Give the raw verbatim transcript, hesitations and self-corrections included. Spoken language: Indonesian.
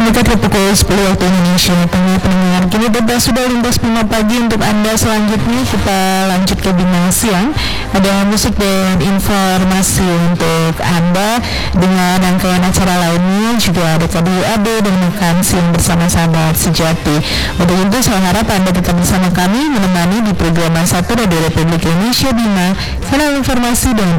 Mendekati pukul sepuluh waktu Indonesia Tengah, pendengar, kini bebas sudah lintas Bima Pagi untuk Anda. Selanjutnya kita lanjut ke Bima Siang. Ada musik dan informasi untuk Anda dengan rangkaian acara lainnya. Juga ada K D A B dan Makan Siang bersama sahabat sejati. Untuk itu saya harap Anda tetap bersama kami menemani di program satu Radio Republik Indonesia Bima, kanal informasi dan